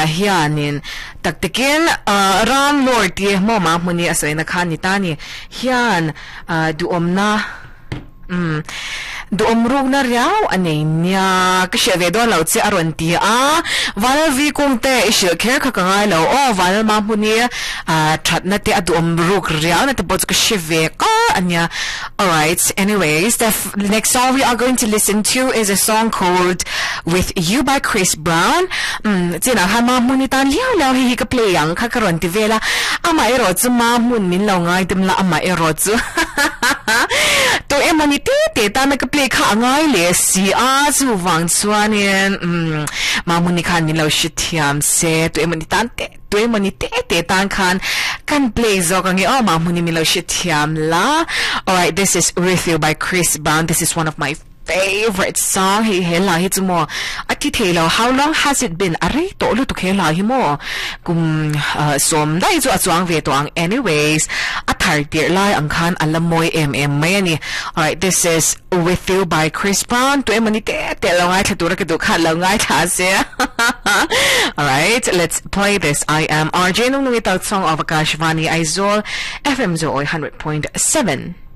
hianin taktikin ram lord ti mo ma muni asai na khanitani hian duomna duomrug na riau anei nya ksheve do lo chi aron ti a wal vi kung te ishil kher kha kangai lo o wal ma muni that na te duomrug riau na te bots ksheve ka anya. All right, anyways, the next song we are going to listen to is a song called With You by Chris Brown. Tina ha ma muni tan liao hi ka play yang kha karon ti vela ama ero chu ma mun min lo ngai dim la ama ero chu to emani te ta na ka play kha ngai le si a chu wang chuanin ma muni khan min lo shithiam se to emani tan te emani te tan khan kan play zo ka ngi o ma muni min lo shithiam la. All right, this is With You by Chris Brown. This is one of my favorite song. He hela hi mo ati thelo. How long has it been? Are to lu to khela hi mo kum som dai chu achwang ve to ang. Anyways, athar tir lai ang khan alamoy mai ni. All right, this is With You by Chris Brown. To emani te lo ngai thatu ra ke du kha lo ngai tha se. All right, let's play this. I am RJ nung nung itaw song of Akashvani Aizol FM Zoe 100.7.